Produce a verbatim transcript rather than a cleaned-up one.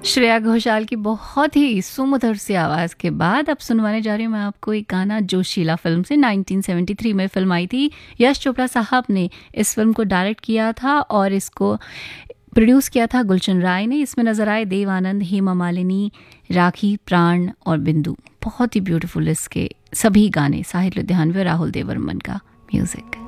श्रेया घोषाल की बहुत ही सुमधुर सी आवाज़ के बाद अब सुनवाने जा रही हूँ मैं आपको एक गाना जो शीला फिल्म से नाइनटीन सेवेंटी थ्री में फिल्म आई थी। यश चोपड़ा साहब ने इस फिल्म को डायरेक्ट किया था और इसको प्रोड्यूस किया था गुलशन राय ने। इसमें नजर आए देव आनंद, हेमा मालिनी, राखी, प्राण और बिंदु। बहुत ही ब्यूटीफुल इसके सभी गाने, साहिर लुधियानवी और राहुल देवर्मन का म्यूजिक।